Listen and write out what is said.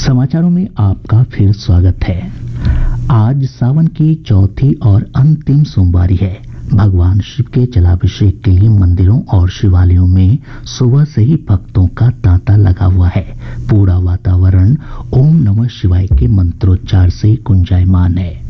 समाचारों में आपका फिर स्वागत है। आज सावन की चौथी और अंतिम सोमवारी है। भगवान शिव के जलाभिषेक के लिए मंदिरों और शिवालयों में सुबह से ही भक्तों का तांता लगा हुआ है। पूरा वातावरण ओम नमः शिवाय के मंत्रोच्चार से गुंजायमान है।